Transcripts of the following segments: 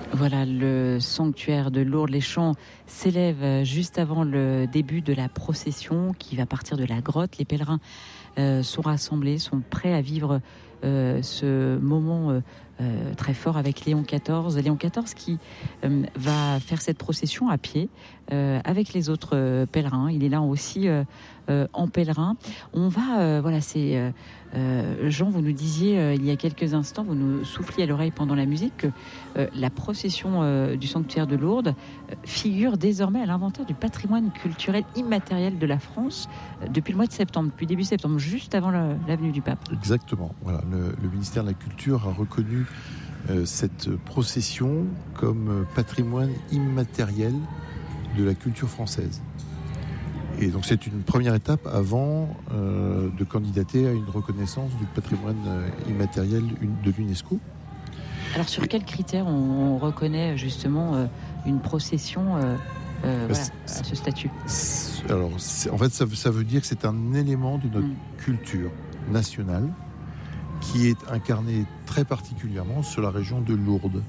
Voilà, le sanctuaire de Lourdes. Les chants s'élèvent juste avant le début de la procession qui va partir de la grotte. Les pèlerins sont rassemblés, sont prêts à vivre ce moment très fort avec Léon XIV. Léon XIV qui va faire cette procession à pied avec les autres pèlerins. Il est là aussi en pèlerin. On va, c'est Jean, vous nous disiez il y a quelques instants, vous nous souffliez à l'oreille pendant la musique que la procession du sanctuaire de Lourdes figure désormais à l'inventaire du patrimoine culturel immatériel de la France depuis le mois de septembre, depuis début septembre, juste avant l'avenue du Pape. Exactement. Voilà, le ministère de la Culture a reconnu cette procession comme patrimoine immatériel de la culture française. Et donc c'est une première étape avant de candidater à une reconnaissance du patrimoine immatériel de l'UNESCO. Alors sur quels critères on reconnaît justement une procession à ce statut ? Alors en fait ça veut dire que c'est un élément de notre culture nationale qui est incarné très particulièrement sur la région de Lourdes.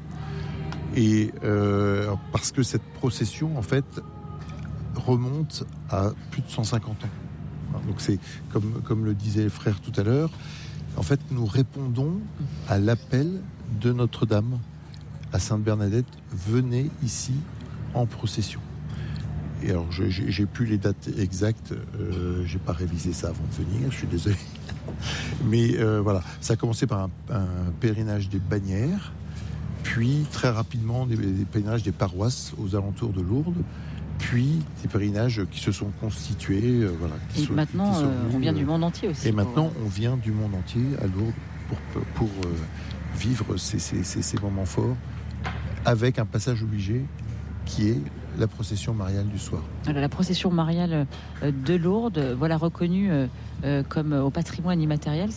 Et parce que cette procession en fait remonte à plus de 150 ans. Donc c'est comme le disait le frère tout à l'heure, en fait nous répondons à l'appel de Notre-Dame à Sainte-Bernadette, venez ici en procession. Et alors j'ai plus les dates exactes, j'ai pas révisé ça avant de venir, je suis désolé. Mais voilà, ça a commencé par un pèlerinage des bannières, puis très rapidement des pèlerinages des paroisses aux alentours de Lourdes, puis des pèlerinages qui se sont constitués. Et maintenant, on vient du monde entier aussi. Et maintenant, on vient du monde entier à Lourdes pour vivre ces moments forts avec un passage obligé qui est la procession mariale du soir. Voilà, la procession mariale de Lourdes, voilà, reconnue comme au patrimoine immatériel.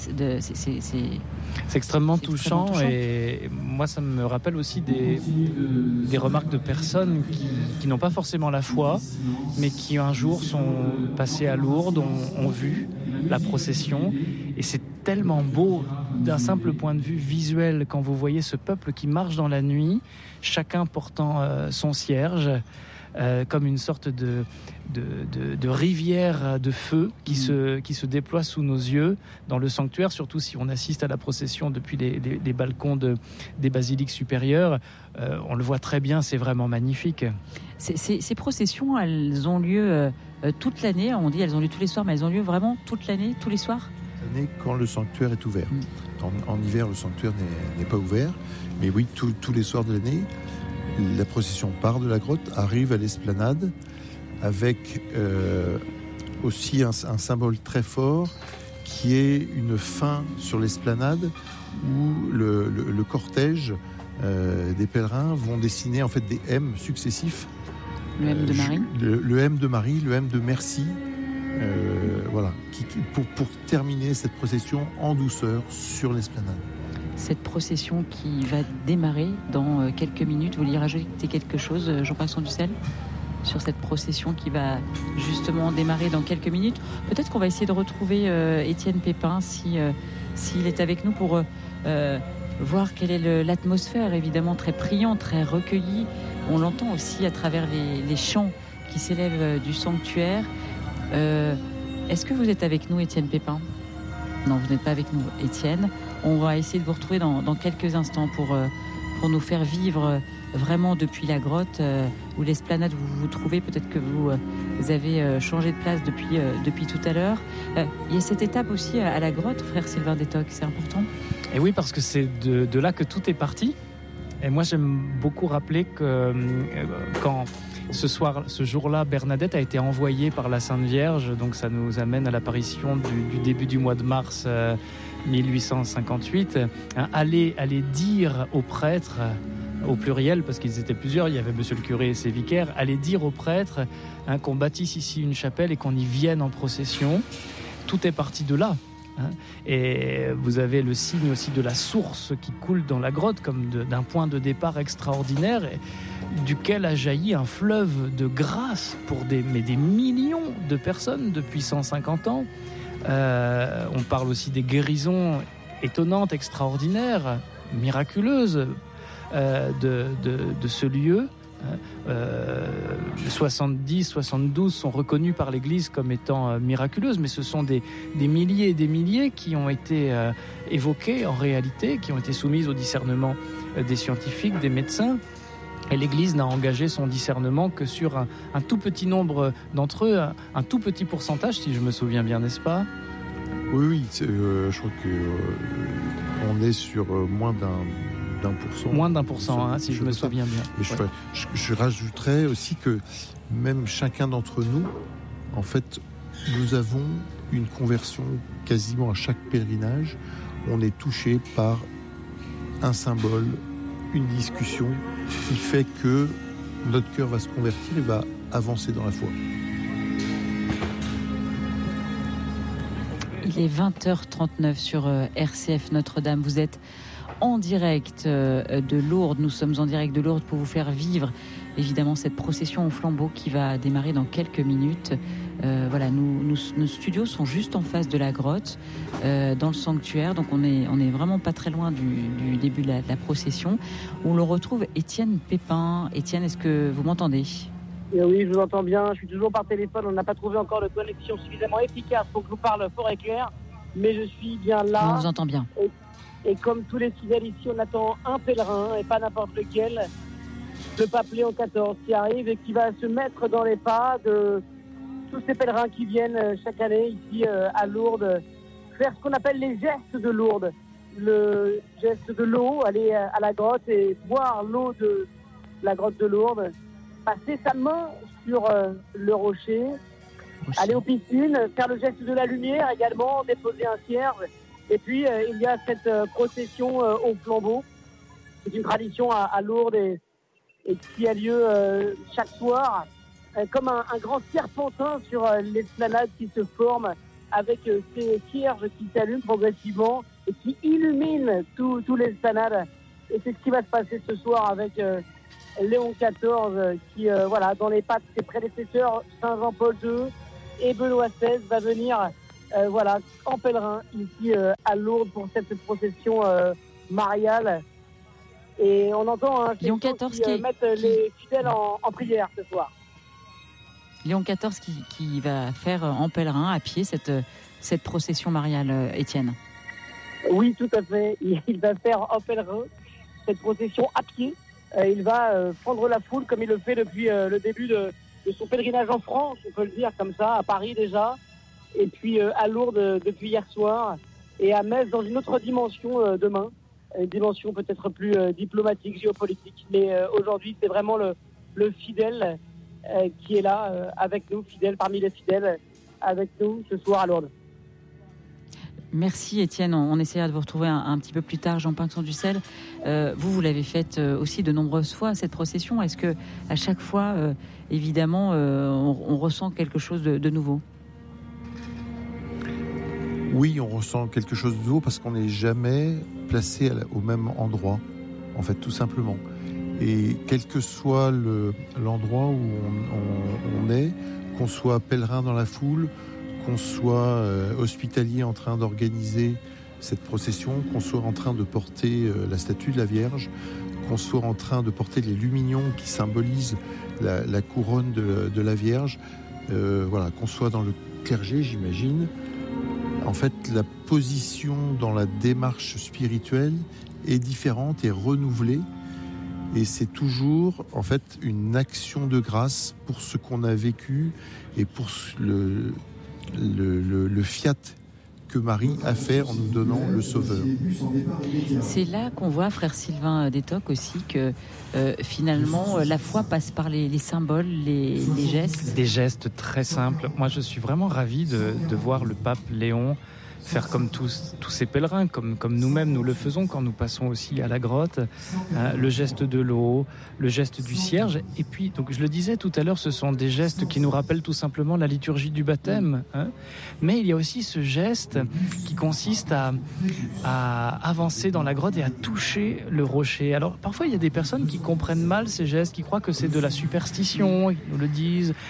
C'est extrêmement touchant et moi ça me rappelle aussi des remarques de personnes qui n'ont pas forcément la foi mais qui un jour sont passées à Lourdes, ont vu la procession et c'est tellement beau d'un simple point de vue visuel quand vous voyez ce peuple qui marche dans la nuit, chacun portant son cierge. Comme une sorte de rivière de feu qui se déploie sous nos yeux dans le sanctuaire, surtout si on assiste à la procession depuis les balcons des basiliques supérieures. On le voit très bien, c'est vraiment magnifique. Ces processions, elles ont lieu toute l'année. On dit elles ont lieu tous les soirs, mais elles ont lieu vraiment toute l'année, tous les soirs ? L'année quand le sanctuaire est ouvert. En hiver, le sanctuaire n'est pas ouvert, mais oui, tous les soirs de l'année. La procession part de la grotte, arrive à l'esplanade avec aussi un symbole très fort qui est une fin sur l'esplanade où le cortège des pèlerins vont dessiner en fait des M successifs. Le M de Marie. Le M de Marie, le M de Merci. Pour terminer cette procession en douceur sur l'esplanade. Cette procession qui va démarrer dans quelques minutes. Vous voulez rajouter quelque chose, Jean-Pascal Dussel, sur cette procession qui va justement démarrer dans quelques minutes ? Peut-être qu'on va essayer de retrouver Étienne Pépin s'il est avec nous pour voir quelle est l'atmosphère, évidemment très priante, très recueillie. On l'entend aussi à travers les chants qui s'élèvent du sanctuaire. Est-ce que vous êtes avec nous, Étienne Pépin ? Non, vous n'êtes pas avec nous, Étienne. On va essayer de vous retrouver dans quelques instants pour nous faire vivre vraiment depuis la grotte ou l'esplanade où vous vous trouvez. Peut-être que vous avez changé de place depuis tout à l'heure. Il y a cette étape aussi à la grotte, frère Sylvain Détoc, c'est important. Et oui, parce que c'est de là que tout est parti. Et moi, j'aime beaucoup rappeler que quand ce jour-là, Bernadette a été envoyée par la Sainte Vierge, donc ça nous amène à l'apparition du début du mois de mars 1858, aller dire aux prêtres, au pluriel, parce qu'ils étaient plusieurs, il y avait monsieur le curé et ses vicaires, aller dire aux prêtres qu'on bâtisse ici une chapelle et qu'on y vienne en procession. Tout est parti de là. Et vous avez le signe aussi de la source qui coule dans la grotte comme d'un point de départ extraordinaire duquel a jailli un fleuve de grâce pour des millions de personnes depuis 150 ans. On parle aussi des guérisons étonnantes, extraordinaires, miraculeuses, de ce lieu. 70, 72 sont reconnus par l'Église comme étant miraculeuses, mais ce sont des milliers et des milliers qui ont été évoquées en réalité, qui ont été soumises au discernement des scientifiques, des médecins. Et l'Église n'a engagé son discernement que sur un tout petit nombre d'entre eux, un tout petit pourcentage, si je me souviens bien, n'est-ce pas ? Oui, je crois qu'on est sur moins d'un pourcent. Moins d'1%, si je me souviens bien. Et je rajouterais aussi que même chacun d'entre nous, en fait, nous avons une conversion quasiment à chaque pèlerinage. On est touché par un symbole, une discussion qui fait que notre cœur va se convertir et va avancer dans la foi. Il est 20h39 sur RCF Notre-Dame. Vous êtes en direct de Lourdes. Nous sommes en direct de Lourdes pour vous faire vivre évidemment cette procession au flambeau qui va démarrer dans quelques minutes. Voilà, nos studios sont juste en face de la grotte, dans le sanctuaire, donc on est vraiment pas très loin du début de la procession, où l'on retrouve Étienne Pépin. Étienne, est-ce que vous m'entendez ? Oui, je vous entends bien. Je suis toujours par téléphone. On n'a pas trouvé encore de connexion suffisamment efficace pour que je vous parle fort et clair, mais je suis bien là. On vous entend bien. Et comme tous les fidèles ici, on attend un pèlerin, et pas n'importe lequel, le pape Léon XIV qui arrive et qui va se mettre dans les pas de tous ces pèlerins qui viennent chaque année ici à Lourdes, faire ce qu'on appelle les gestes de Lourdes. Le geste de l'eau, aller à la grotte et boire l'eau de la grotte de Lourdes, passer sa main sur le rocher, aller aux piscines, faire le geste de la lumière également, déposer un cierge. Et puis, il y a cette procession au flambeau. C'est une tradition à Lourdes et qui a lieu chaque soir, comme un grand serpentin sur l'esplanade qui se forme avec ces cierges qui s'allument progressivement et qui illuminent tout l'esplanade. Et c'est ce qui va se passer ce soir avec Léon XIV qui, dans les pas de ses prédécesseurs, Saint Jean-Paul II et Benoît XVI, va venir en pèlerin ici à Lourdes pour cette procession mariale. Et on entend Léon XIV qui mettent les fidèles en prière ce soir. Léon XIV qui va faire en pèlerin, à pied, cette procession mariale, Étienne. Oui, tout à fait. Il va faire en pèlerin cette procession à pied. Il va prendre la foule comme il le fait depuis le début de son pèlerinage en France, on peut le dire comme ça, à Paris déjà. Et puis à Lourdes depuis hier soir, et à Metz dans une autre dimension demain, une dimension peut-être plus diplomatique, géopolitique. Mais aujourd'hui, c'est vraiment le fidèle qui est là avec nous, fidèle parmi les fidèles, avec nous ce soir à Lourdes. Merci Étienne, on essaiera de vous retrouver un petit peu plus tard. Jean Pinxon-Dussel, vous l'avez faite aussi de nombreuses fois, cette procession. Est-ce que à chaque fois, évidemment, on ressent quelque chose de nouveau ? Oui, on ressent quelque chose de nouveau parce qu'on n'est jamais placé au même endroit, en fait, tout simplement. Et quel que soit l'endroit où on est, qu'on soit pèlerin dans la foule, qu'on soit hospitalier en train d'organiser cette procession, qu'on soit en train de porter la statue de la Vierge, qu'on soit en train de porter les lumignons qui symbolisent la couronne de la Vierge, qu'on soit dans le clergé, j'imagine. En fait, la position dans la démarche spirituelle est différente et renouvelée. Et c'est toujours, en fait, une action de grâce pour ce qu'on a vécu et pour le fiat que Marie a fait en nous donnant le Sauveur. C'est là qu'on voit, frère Sylvain Détoc, aussi que finalement la foi passe par les symboles, les gestes. Des gestes très simples. Moi, je suis vraiment ravi de voir le pape Léon faire comme tous ces pèlerins, comme nous-mêmes nous le faisons quand nous passons aussi à la grotte, le geste de l'eau, le geste du cierge. Et puis, donc je le disais tout à l'heure, ce sont des gestes qui nous rappellent tout simplement la liturgie du baptême. Mais il y a aussi ce geste qui consiste à avancer dans la grotte et à toucher le rocher. Alors parfois il y a des personnes qui comprennent mal ces gestes, qui croient que c'est de la superstition, ils nous le disent.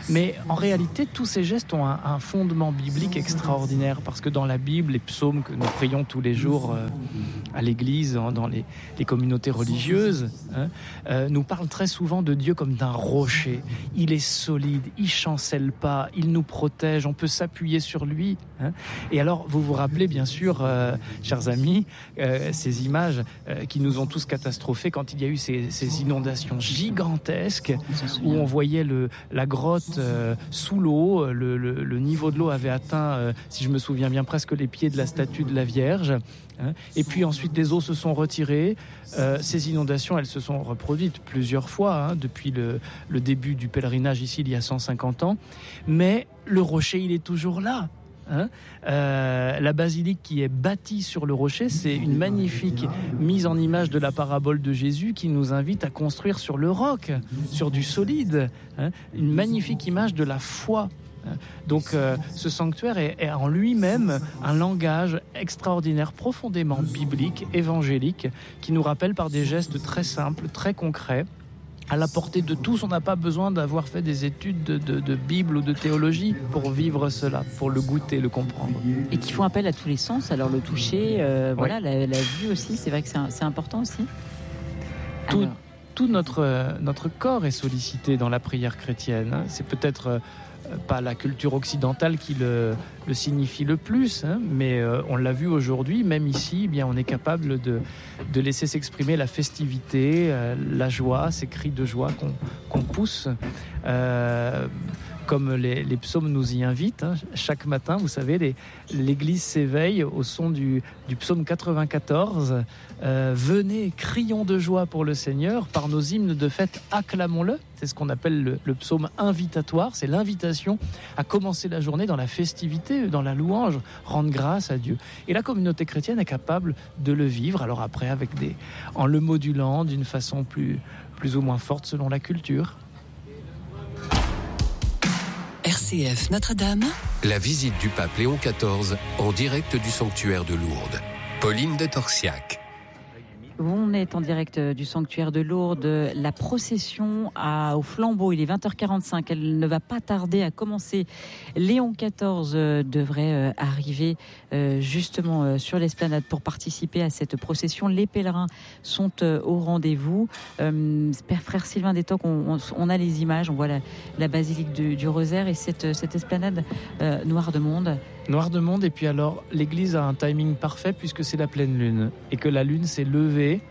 Mais en réalité, tous ces gestes ont un fondement biblique extraordinaire, parce que dans la Bible, les psaumes que nous prions tous les jours à l'église, dans les communautés religieuses, nous parlent très souvent de Dieu comme d'un rocher. Il est solide, il chancelle pas, il nous protège, on peut s'appuyer sur lui. Et alors, vous vous rappelez bien sûr, chers amis, ces images qui nous ont tous catastrophés quand il y a eu ces inondations gigantesques où on voyait la grotte sous l'eau, le niveau de l'eau avait atteint, si je me souviens bien, presque les pieds de la statue de la Vierge. Et puis ensuite les eaux se sont retirées. Ces inondations, elles se sont reproduites plusieurs fois depuis le début du pèlerinage ici il y a 150 ans. Mais le rocher, il est toujours là. La basilique qui est bâtie sur le rocher, c'est une magnifique mise en image de la parabole de Jésus qui nous invite à construire sur le roc, sur du solide, une magnifique image de la foi. Donc ce sanctuaire est en lui-même un langage extraordinaire, profondément biblique, évangélique, qui nous rappelle par des gestes très simples, très concrets, à la portée de tous. On n'a pas besoin d'avoir fait des études de Bible ou de théologie pour vivre cela, pour le goûter, le comprendre. Et qui font appel à tous les sens, alors le toucher, voilà, la vue aussi, c'est vrai que c'est important aussi. Tout notre corps est sollicité dans la prière chrétienne. C'est peut-être pas la culture occidentale qui le signifie le plus, mais on l'a vu aujourd'hui, même ici, eh bien, on est capable de laisser s'exprimer la festivité, la joie, ces cris de joie qu'on pousse. Comme les psaumes nous y invitent, chaque matin, vous savez, l'église s'éveille au son du psaume 94. Venez, crions de joie pour le Seigneur, par nos hymnes de fête, acclamons-le. C'est ce qu'on appelle le psaume invitatoire, c'est l'invitation à commencer la journée dans la festivité, dans la louange, rendre grâce à Dieu. Et la communauté chrétienne est capable de le vivre, alors après en le modulant d'une façon plus ou moins forte selon la culture. RCF Notre-Dame. La visite du pape Léon XIV en direct du sanctuaire de Lourdes. Pauline de Torsiac. On est en direct du sanctuaire de Lourdes. La procession au flambeau, il est 20h45. Elle ne va pas tarder à commencer. Léon XIV devrait arriver justement sur l'esplanade pour participer à cette procession. Les pèlerins sont au rendez-vous. Frère Sylvain Détoc, on a les images. On voit la basilique du Rosaire et cette esplanade noire de monde. Noir de monde, et puis alors l'église a un timing parfait puisque c'est la pleine lune et que la lune s'est levée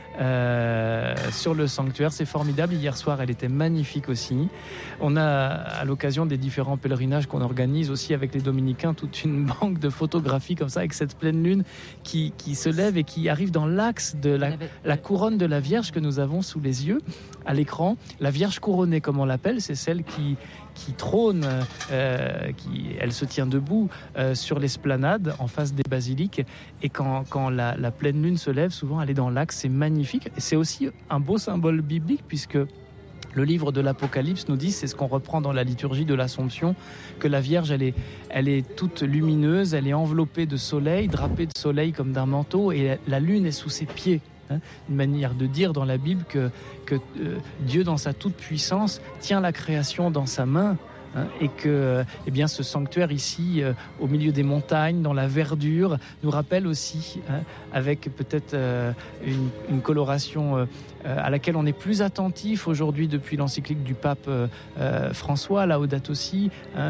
sur le sanctuaire. C'est formidable. Hier soir, elle était magnifique aussi. On a, à l'occasion des différents pèlerinages qu'on organise aussi avec les dominicains, toute une banque de photographies comme ça avec cette pleine lune qui se lève et qui arrive dans l'axe de la couronne de la Vierge que nous avons sous les yeux à l'écran. La Vierge couronnée, comme on l'appelle, c'est celle qui trône, elle se tient debout sur l'esplanade en face des basiliques, et quand la pleine lune se lève, souvent elle est dans l'axe. C'est magnifique, et c'est aussi un beau symbole biblique puisque le livre de l'Apocalypse nous dit, c'est ce qu'on reprend dans la liturgie de l'Assomption, que la Vierge elle est toute lumineuse, elle est enveloppée de soleil, drapée de soleil comme d'un manteau, et la lune est sous ses pieds. Une manière de dire dans la Bible que Dieu, dans sa toute-puissance, tient la création dans sa main, et que ce sanctuaire ici, au milieu des montagnes, dans la verdure, nous rappelle aussi, avec peut-être une coloration à laquelle on est plus attentif aujourd'hui depuis l'encyclique du pape François, Laudato Si,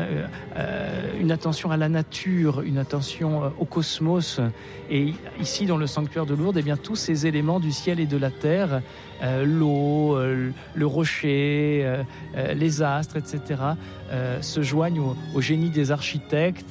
une attention à la nature, une attention au cosmos. Et ici, dans le sanctuaire de Lourdes, tous ces éléments du ciel et de la terre, l'eau, le rocher, les astres, etc., se joignent au génie des architectes,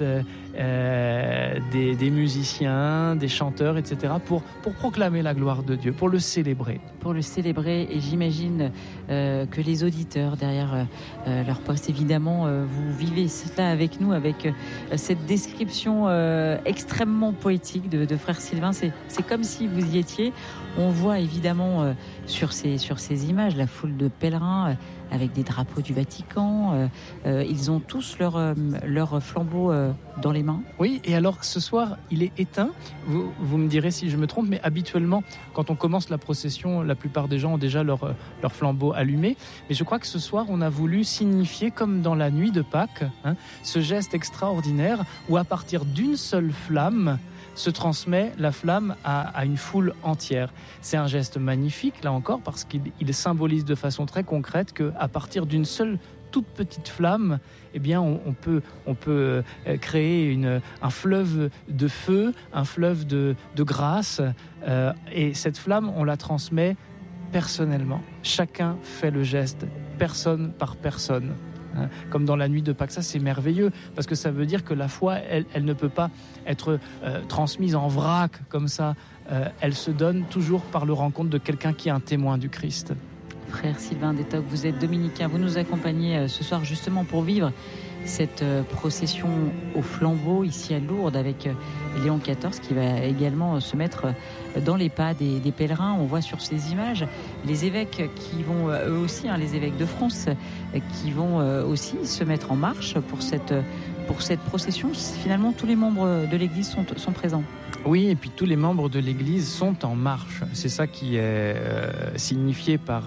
des musiciens, des chanteurs, etc., pour proclamer la gloire de Dieu, pour le célébrer. Pour le célébrer, et j'imagine que les auditeurs derrière leur poste, évidemment, vous vivez cela avec nous, avec cette description extrêmement poétique de Frère Sylvain. C'est comme si vous y étiez. On voit évidemment sur ces images la foule de pèlerins avec des drapeaux du Vatican. Ils ont tous leur flambeau dans les mains. mains. Oui, et alors ce soir, il est éteint. Vous me direz si je me trompe, mais habituellement, quand on commence la procession, la plupart des gens ont déjà leur flambeau allumé. Mais je crois que ce soir, on a voulu signifier, comme dans la nuit de Pâques, ce geste extraordinaire où à partir d'une seule flamme, se transmet la flamme à une foule entière. C'est un geste magnifique, là encore, parce qu'il symbolise de façon très concrète qu'à partir d'une seule toute petite flamme, eh bien, on peut créer un fleuve de feu, un fleuve de grâce. Et cette flamme, on la transmet personnellement. Chacun fait le geste, personne par personne. Comme dans la nuit de Pâques, ça c'est merveilleux parce que ça veut dire que la foi, elle ne peut pas être transmise en vrac comme ça. Elle se donne toujours par le rencontre de quelqu'un qui est un témoin du Christ. Frère Sylvain Détoc, vous êtes dominicain, vous nous accompagnez ce soir justement pour vivre cette procession au flambeau ici à Lourdes avec Léon XIV qui va également se mettre dans les pas des pèlerins. On voit sur ces images les évêques qui vont eux aussi, les évêques de France, qui vont aussi se mettre en marche pour cette procession. Finalement, tous les membres de l'Église sont présents. Oui, et puis tous les membres de l'Église sont en marche. C'est ça qui est signifié par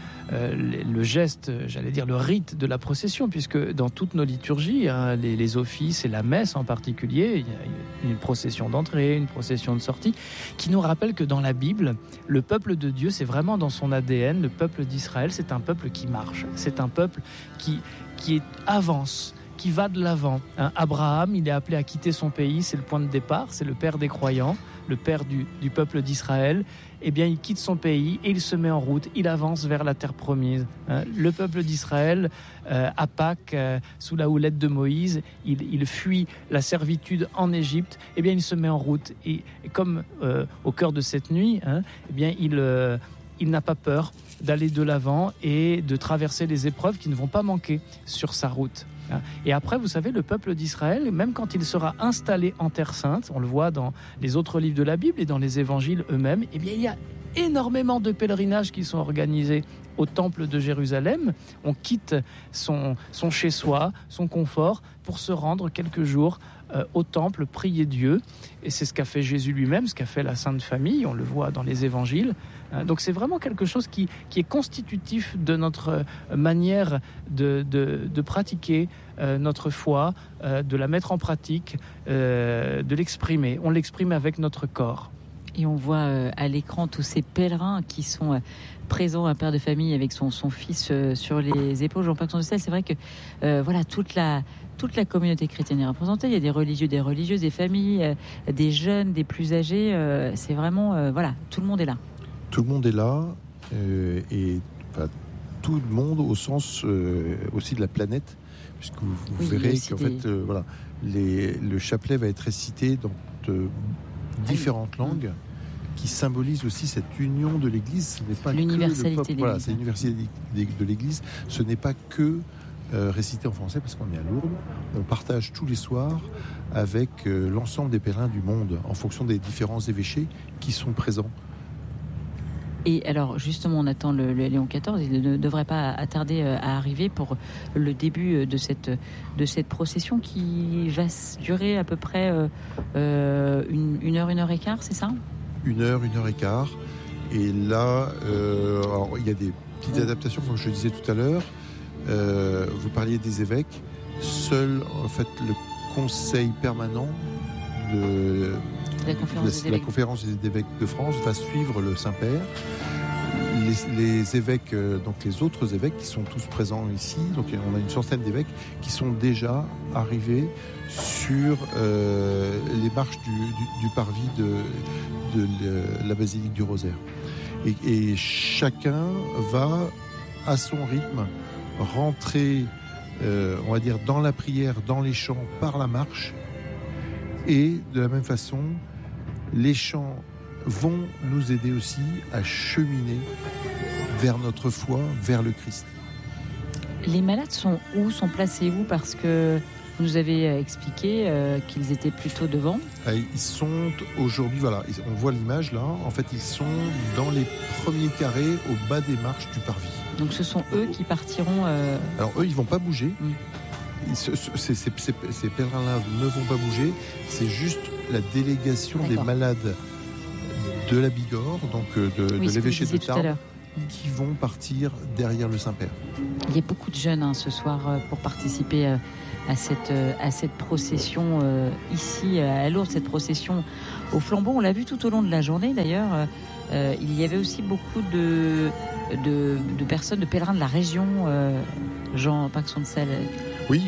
le geste, j'allais dire le rite de la procession, puisque dans toutes nos liturgies, les offices et la messe en particulier, il y a une procession d'entrée, une procession de sortie, qui nous rappelle que dans la Bible, le peuple de Dieu, c'est vraiment dans son ADN, le peuple d'Israël, c'est un peuple qui marche, c'est un peuple qui avance, qui va de l'avant. Abraham, il est appelé à quitter son pays, c'est le point de départ, c'est le père des croyants, le père du peuple d'Israël. Eh bien, il quitte son pays et il se met en route, il avance vers la terre promise. Le peuple d'Israël, à Pâques, sous la houlette de Moïse, il fuit la servitude en Égypte. Eh bien, il se met en route et comme au cœur de cette nuit, eh bien, il n'a pas peur d'aller de l'avant et de traverser les épreuves qui ne vont pas manquer sur sa route. Et après, vous savez, le peuple d'Israël, même quand il sera installé en Terre Sainte, on le voit dans les autres livres de la Bible et dans les évangiles eux-mêmes, eh bien, il y a énormément de pèlerinages qui sont organisés au temple de Jérusalem. On quitte son chez-soi, son confort, pour se rendre quelques jours au temple, prier Dieu. Et c'est ce qu'a fait Jésus lui-même, ce qu'a fait la Sainte Famille, on le voit dans les évangiles. Donc c'est vraiment quelque chose qui est constitutif de notre manière de pratiquer notre foi, de la mettre en pratique, de l'exprimer. On l'exprime avec notre corps. Et on voit à l'écran tous ces pèlerins qui sont présents, un père de famille avec son fils sur les épaules. Jean-Paul Sandusel, c'est vrai que voilà, toute la communauté chrétienne est représentée. Il y a des religieux, des religieuses, des familles, des jeunes, des plus âgés. C'est vraiment, voilà, tout le monde est là. Tout le monde est là, et enfin, tout le monde au sens aussi de la planète, puisque vous verrez qu'en fait, voilà, le chapelet va être récité dans différentes langues, qui symbolisent aussi cette union de l'Église. Ce n'est pas l'universalité que le peuple, voilà, c'est l'universalité de l'Église. Ce n'est pas que récité en français, parce qu'on est à Lourdes. On partage tous les soirs avec l'ensemble des pèlerins du monde, en fonction des différents évêchés qui sont présents. Et alors, justement, on attend le Léon XIV. Il ne devrait pas attarder à arriver pour le début de cette procession qui va durer à peu près une heure et quart, c'est ça ? Une heure et quart. Et là, alors, il y a des petites adaptations, comme je le disais tout à l'heure. Vous parliez des évêques. Seul, en fait, le conseil permanent de la conférence des évêques de France va suivre le Saint-Père. Les évêques, donc les autres évêques qui sont tous présents ici, donc on a une centaine d'évêques qui sont déjà arrivés sur les marches du parvis de la basilique du Rosaire. Et chacun va, à son rythme, rentrer, on va dire, dans la prière, dans les chants, par la marche. Et de la même façon, les chants vont nous aider aussi à cheminer vers notre foi, vers le Christ. Les malades sont où, sont placés où ? Parce que vous nous avez expliqué qu'ils étaient plutôt devant. Ils sont aujourd'hui, voilà, on voit l'image là, en fait ils sont dans les premiers carrés au bas des marches du parvis. Donc ce sont eux qui partiront... Alors eux, ils ne vont pas bouger. ces pèlerins-là ne vont pas bouger. C'est juste la délégation des malades de la Bigorre, donc de l'évêché de Tarbes, qui vont partir derrière le Saint-Père. Il y a beaucoup de jeunes ce soir pour participer à cette procession ici à Lourdes, cette procession au flambeau. On l'a vu tout au long de la journée d'ailleurs. Il y avait aussi beaucoup de personnes, de pèlerins de la région, Jean Paxson-de-Selle. Oui.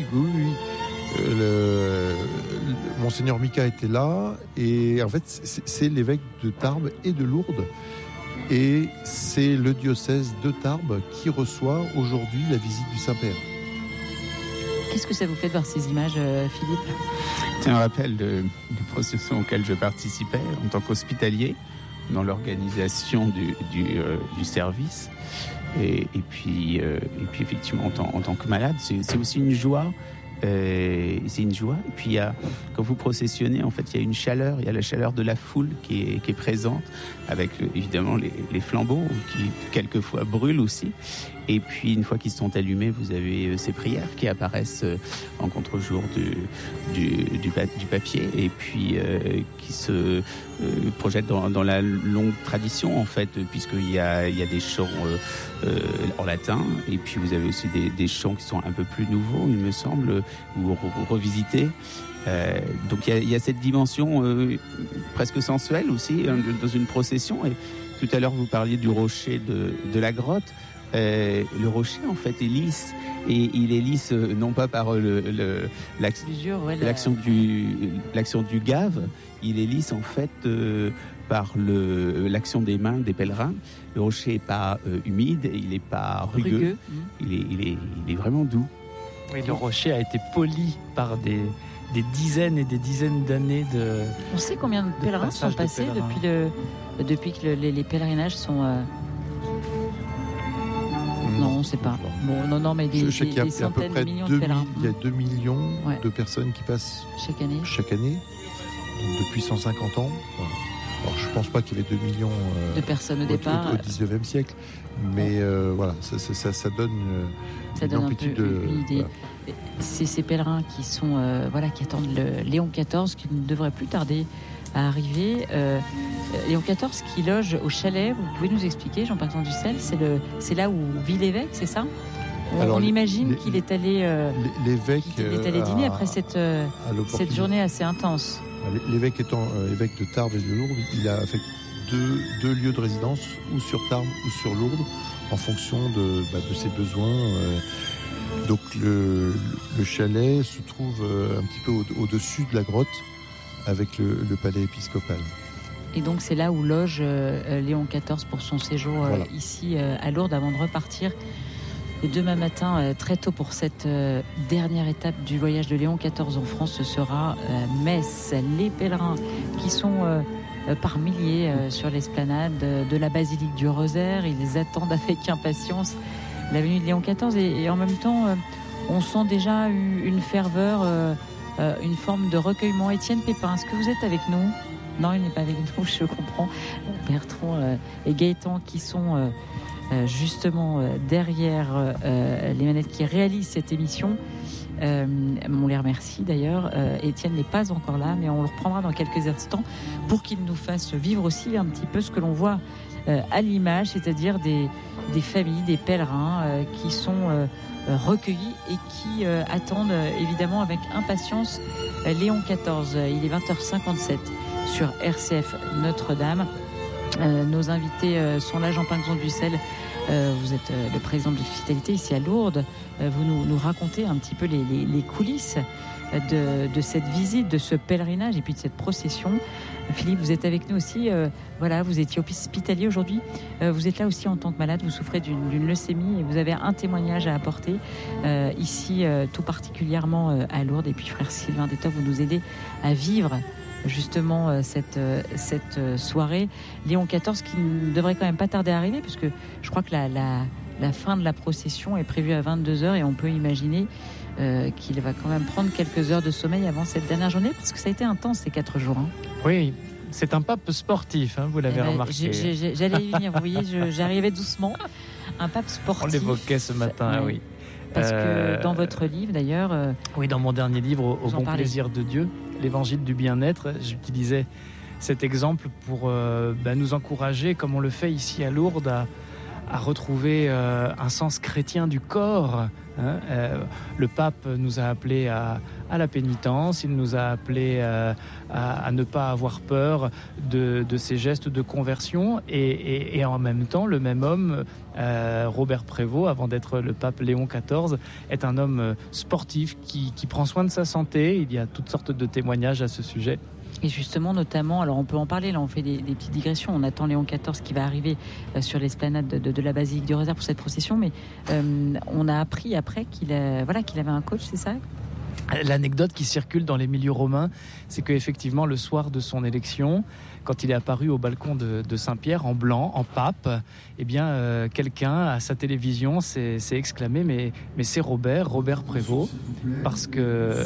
Monseigneur Mika était là, et en fait c'est l'évêque de Tarbes et de Lourdes, et c'est le diocèse de Tarbes qui reçoit aujourd'hui la visite du Saint-Père. Qu'est-ce que ça vous fait de voir ces images, Philippe ? C'est un rappel des processions auxquelles je participais en tant qu'hospitalier dans l'organisation du service, et puis effectivement en tant que malade, c'est aussi une joie. C'est une joie. Et puis quand vous processionnez, en fait, il y a une chaleur, il y a la chaleur de la foule qui est présente, avec évidemment les flambeaux qui quelquefois brûlent aussi. Et puis une fois qu'ils sont allumés, vous avez ces prières qui apparaissent en contre-jour du papier, et puis qui se projettent dans la longue tradition, en fait, puisqu'il y a des chants en latin, et puis vous avez aussi des chants qui sont un peu plus nouveaux, il me semble, ou revisités. Donc il y a cette dimension presque sensuelle aussi dans une procession. Et tout à l'heure vous parliez du rocher de la grotte. Le rocher en fait est lisse, et il est lisse non pas par l'action du gave, il est lisse en fait par l'action des mains des pèlerins. Le rocher n'est pas humide, il n'est pas rugueux. Il est vraiment doux. Oui, le rocher a été poli par des dizaines et des dizaines d'années de. On sait combien de pèlerins sont passés depuis que les pèlerinages sont. Non, on ne sait pas. Bon, non, mais des centaines de millions de pèlerins. Il y a 2 millions de personnes qui passent chaque année, depuis 150 ans. Alors, je ne pense pas qu'il y avait 2 millions de personnes au départ. Au 19e siècle, mais voilà, ça donne une amplitude une idée. Voilà. C'est ces pèlerins qui sont qui attendent le Léon XIV, qui ne devrait plus tarder à arriver. Léon XIV qui loge au chalet. Vous pouvez nous expliquer, Jean Paxson-du-Selle, c'est là où vit l'évêque, c'est ça? On imagine qu'il est allé dîner après cette journée assez intense. L'évêque étant évêque de Tarbes et de Lourdes, il a fait deux lieux de résidence, ou sur Tarbes ou sur Lourdes, en fonction de ses besoins. Donc le chalet se trouve un petit peu au-dessus de la grotte, avec le palais épiscopal. Et donc c'est là où loge Léon XIV pour son séjour ici à Lourdes, avant de repartir demain matin très tôt pour cette dernière étape du voyage de Léon XIV en France. Ce sera Metz. Les pèlerins qui sont par milliers sur l'esplanade de la basilique du Rosaire, ils attendent avec impatience la venue de Léon XIV, et en même temps on sent déjà une ferveur, une forme de recueillement. Étienne Pépin, est-ce que vous êtes avec nous? Non, il n'est pas avec nous, je comprends. Bertrand et Gaëtan qui sont justement derrière les manettes, qui réalisent cette émission. On les remercie d'ailleurs. Étienne n'est pas encore là, mais on le reprendra dans quelques instants pour qu'il nous fasse vivre aussi un petit peu ce que l'on voit à l'image, c'est-à-dire des familles, des pèlerins qui sont recueillis et qui attendent évidemment avec impatience Léon XIV. Il est 20h57 sur RCF Notre-Dame. Nos invités sont là. Jean Paxson-du-Selle, vous êtes le président de l'hospitalité ici à Lourdes. Vous nous racontez un petit peu les coulisses de cette visite, de ce pèlerinage et puis de cette procession. Philippe, vous êtes avec nous aussi. Vous étiez hospitalier aujourd'hui. Vous êtes là aussi en tant que malade. Vous souffrez d'une leucémie et vous avez un témoignage à apporter ici, tout particulièrement à Lourdes. Et puis, frère Sylvain Détoc, vous nous aidez à vivre justement cette soirée. Léon XIV qui ne devrait quand même pas tarder à arriver, puisque je crois que la fin de la procession est prévue à 22h, et on peut imaginer qu'il va quand même prendre quelques heures de sommeil avant cette dernière journée, parce que ça a été intense ces 4 jours. Oui, c'est un pape sportif, vous l'avez remarqué. J'allais y venir, vous voyez, j'arrivais doucement. Un pape sportif. On l'évoquait ce matin, oui. Parce que dans votre livre, d'ailleurs... Oui, dans mon dernier livre, Au bon parlez. plaisir de Dieu, l'évangile du bien-être, j'utilisais cet exemple pour nous encourager, comme on le fait ici à Lourdes, à retrouver un sens chrétien du corps. Le pape nous a appelés à la pénitence, il nous a appelés à ne pas avoir peur de ces gestes de conversion, et en même temps, le même homme, Robert Prévost, avant d'être le pape Léon XIV, est un homme sportif qui prend soin de sa santé. Il y a toutes sortes de témoignages à ce sujet. Et justement, notamment, alors on peut en parler, là on fait des petites digressions, on attend Léon XIV qui va arriver sur l'esplanade de la basilique du Rosaire pour cette procession, mais on a appris après qu'il avait un coach, c'est ça ? L'anecdote qui circule dans les milieux romains, c'est qu'effectivement, le soir de son élection, quand il est apparu au balcon de Saint-Pierre en blanc, en pape, eh bien, quelqu'un à sa télévision s'est exclamé mais c'est Robert Prévost, parce que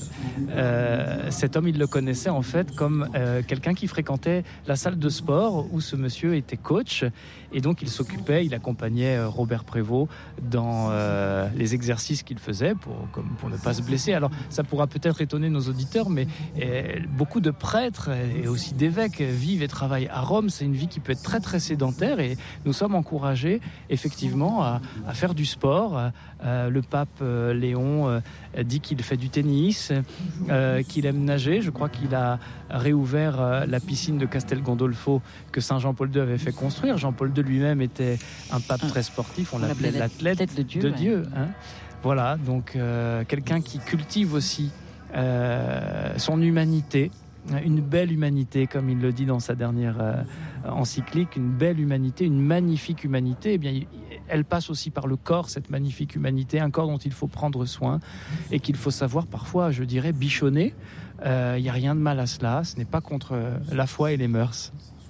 cet homme, il le connaissait en fait comme quelqu'un qui fréquentait la salle de sport où ce monsieur était coach, et donc il accompagnait Robert Prévost dans les exercices qu'il faisait pour ne pas se blesser. Alors ça pourra peut-être étonner nos auditeurs, mais beaucoup de prêtres et aussi d'évêques vivent et travaillent à Rome. C'est une vie qui peut être très très sédentaire, et nous sommes encouragés effectivement à faire du sport. Le pape Léon dit qu'il fait du tennis, qu'il aime nager. Je crois qu'il a réouvert la piscine de Castel Gandolfo que Saint Jean-Paul II avait fait construire. Jean-Paul II lui-même était un pape très sportif, on l'appelait l'athlète de Dieu. Voilà, donc quelqu'un qui cultive aussi son humanité, une belle humanité, comme il le dit dans sa dernière encyclique, une belle humanité, une magnifique humanité. Eh bien, elle passe aussi par le corps, cette magnifique humanité, un corps dont il faut prendre soin et qu'il faut savoir parfois, je dirais, bichonner. Il n'y a rien de mal à cela, ce n'est pas contre la foi et les mœurs.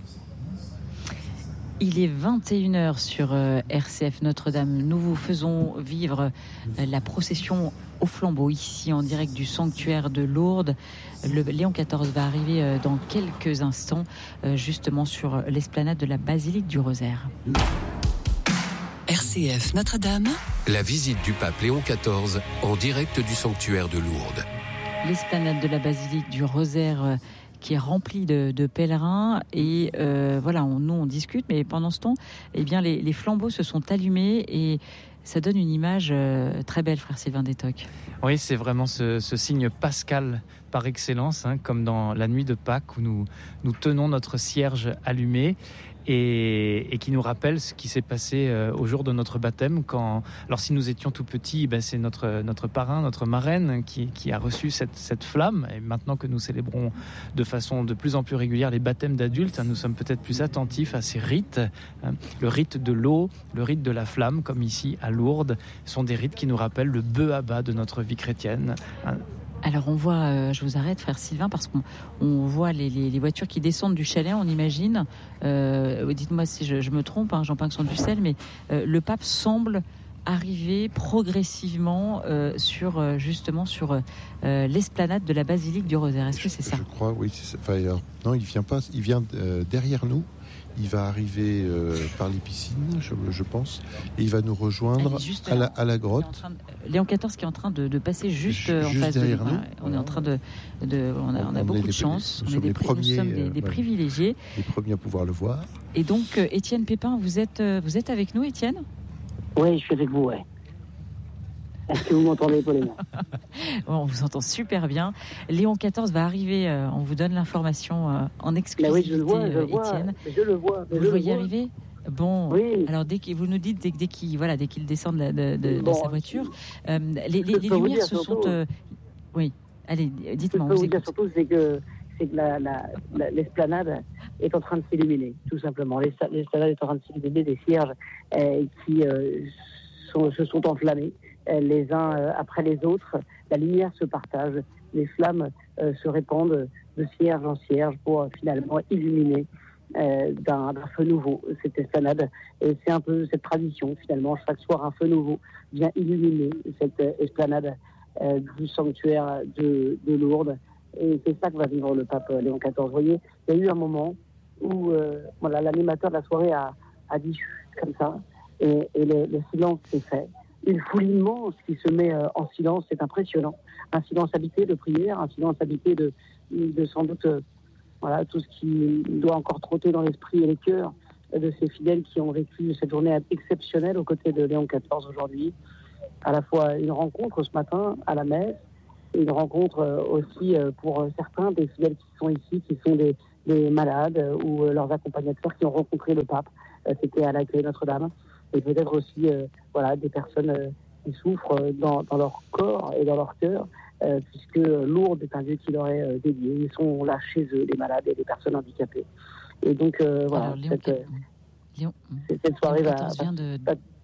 Il est 21h sur RCF Notre-Dame. Nous vous faisons vivre la procession au flambeau ici en direct du sanctuaire de Lourdes. Le Léon XIV va arriver dans quelques instants justement sur l'esplanade de la basilique du Rosaire. RCF Notre-Dame. La visite du pape Léon XIV en direct du sanctuaire de Lourdes. L'esplanade de la basilique du Rosaire qui est remplie de pèlerins, et nous on discute, mais pendant ce temps, eh bien les flambeaux se sont allumés et ça donne une image très belle, frère Sylvain Détoc. Oui, c'est vraiment ce signe pascal par excellence, comme dans la nuit de Pâques où nous tenons notre cierge allumé, et qui nous rappelle ce qui s'est passé au jour de notre baptême. Alors si nous étions tout petits, c'est notre parrain, notre marraine qui a reçu cette flamme, et maintenant que nous célébrons de façon de plus en plus régulière les baptêmes d'adultes, nous sommes peut-être plus attentifs à ces rites. Le rite de l'eau, le rite de la flamme, comme ici à Lourdes, sont des rites qui nous rappellent le bœuf à bas de notre vie chrétienne. Alors on voit, je vous arrête frère Sylvain, parce qu'on voit les voitures qui descendent du chalet, on imagine, dites-moi si je me trompe, Jean-Pinxon Dussel, mais le pape semble arriver progressivement sur l'esplanade de la basilique du Rosaire. Est-ce que c'est ça ? Je crois, oui. C'est ça. Enfin, non, il vient pas. Il vient derrière nous. Il va arriver par les piscines, je pense, et il va nous rejoindre à la grotte. Léon XIV qui est en train de passer juste en face derrière nous. On est en train on a beaucoup de chance. Nous sommes des privilégiés. Les premiers à pouvoir le voir. Et donc, Étienne Pépin, vous êtes avec nous, Étienne ? Oui, je suis avec vous, ouais. Est-ce que vous m'entendez, Pauline ? On vous entend super bien. Léon XIV va arriver, on vous donne l'information en exclusivité, oui, je le vois, Étienne. Je le vois. Vous le voyez arriver ? Bon, oui. Alors vous nous dites dès qu'il descend de sa voiture, les lumières se sont... oui, allez, dites-moi. Ce que je peux vous dire surtout, c'est que l'esplanade est en train de s'illuminer, tout simplement. L'esplanade est en train de s'illuminer, des cierges qui se sont enflammés les uns après les autres. La lumière se partage, les flammes se répandent de cierge en cierge pour finalement illuminer d'un feu nouveau cette esplanade. Et c'est un peu cette tradition, finalement. Chaque soir, un feu nouveau vient illuminer cette esplanade du sanctuaire de Lourdes. Et c'est ça que va vivre le pape Léon XIV. Vous voyez, il y a eu un moment où l'animateur de la soirée a dit comme ça, et le silence s'est fait. une foule immense qui se met en silence, c'est impressionnant. Un silence habité de prière, un silence habité de sans doute tout ce qui doit encore trotter dans l'esprit et les cœurs de ces fidèles qui ont vécu cette journée exceptionnelle aux côtés de Léon XIV aujourd'hui. À la fois une rencontre ce matin à la messe, et une rencontre aussi pour certains des fidèles qui sont ici, qui sont des malades ou leurs accompagnateurs qui ont rencontré le pape. C'était à l'accueil Notre-Dame. Et peut-être aussi des personnes qui souffrent dans leur corps et dans leur cœur, puisque Lourdes est un lieu qui leur est dédié. Ils sont là chez eux, les malades et les personnes handicapées. Et donc, Alors, cette soirée vient de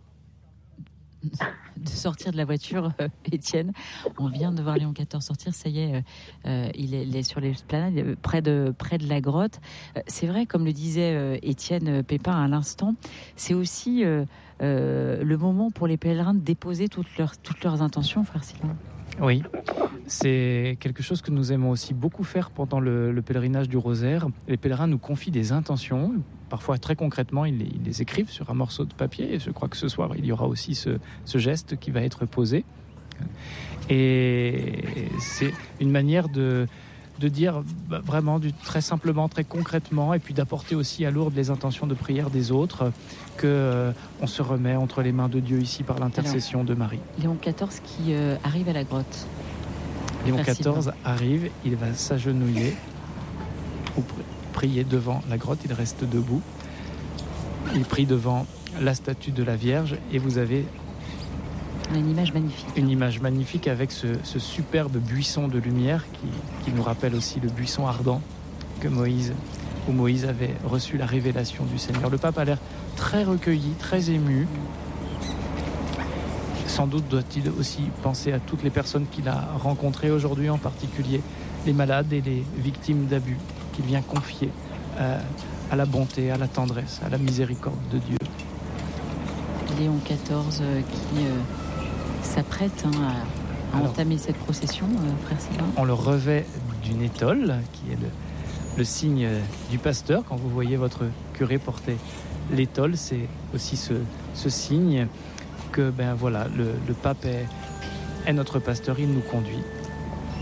sortir de la voiture, Étienne. On vient de voir Léon XIV sortir, ça y est, il est sur l'esplanade, près de la grotte. C'est vrai, comme le disait Étienne Pépin à l'instant, c'est aussi le moment pour les pèlerins de déposer toutes leurs intentions, frère Sylvain. Oui, c'est quelque chose que nous aimons aussi beaucoup faire pendant le pèlerinage du Rosaire. Les pèlerins nous confient des intentions. Parfois, très concrètement, ils les écrivent sur un morceau de papier. Et je crois que ce soir, il y aura aussi ce geste qui va être posé. Et c'est une manière de dire vraiment très simplement, très concrètement, et puis d'apporter aussi à Lourdes les intentions de prière des autres, qu'on se remet entre les mains de Dieu ici par l'intercession de Marie. Léon XIV qui arrive à la grotte. Léon XIV arrive, il va s'agenouiller ou prier devant la grotte, il reste debout. Il prie devant la statue de la Vierge et vous avez une image magnifique. Une image magnifique avec ce superbe buisson de lumière qui nous rappelle aussi le buisson ardent où Moïse avait reçu la révélation du Seigneur. Le pape a l'air très recueilli, très ému. Sans doute doit-il aussi penser à toutes les personnes qu'il a rencontrées aujourd'hui, en particulier les malades et les victimes d'abus, qu'il vient confier à la bonté, à la tendresse, à la miséricorde de Dieu. Léon XIV qui s'apprête à entamer cette procession, frère Sylvain. On le revêt d'une étole, qui est le signe du pasteur. Quand vous voyez votre curé porter l'étole, c'est aussi ce signe que le pape est notre pasteur, il nous conduit.